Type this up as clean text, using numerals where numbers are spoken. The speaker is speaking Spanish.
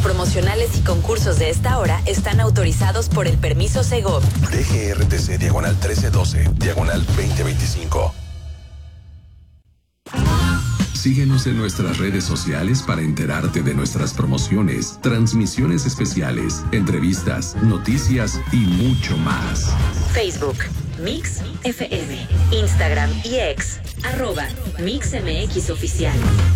promocionales y concursos de esta hora están autorizados por el permiso Segov. DGRTC /1312, /2025. Síguenos en nuestras redes sociales para enterarte de nuestras promociones, transmisiones especiales, entrevistas, noticias y mucho más. Facebook, Mix FM, Instagram y X, @MixMX Oficial.